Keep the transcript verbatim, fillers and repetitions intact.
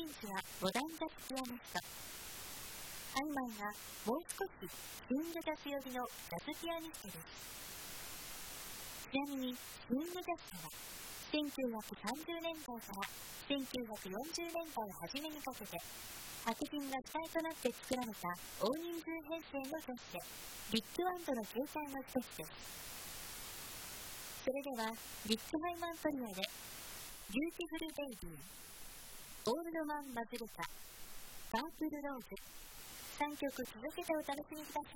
氏はモダンジャズピアニスト。ハイマンはもう少しスイングジャズ寄りのジャズピアニストです。ちなみにスイングジャズとはせんきゅうひゃくさんじゅうねんだいからせんきゅうひゃくよんじゅうねんだい初めにかけて白人が主体となって作られた大人数編成のジャズでビッグバンドの形態の一つです。それではリック・ハイマントリオでビューティフル・ベイビー、オールドマン・マズルカ、パープル・ローズさんきょく続けてお楽しみください。